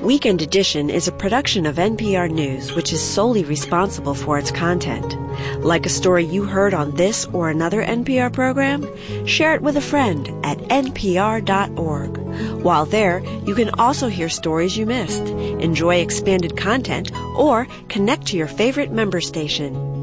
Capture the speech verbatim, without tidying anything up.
Weekend Edition is a production of N P R News, which is solely responsible for its content. Like a story you heard on this or another N P R program? Share it with a friend at N P R dot org. While there, you can also hear stories you missed, enjoy expanded content, or connect to your favorite member station.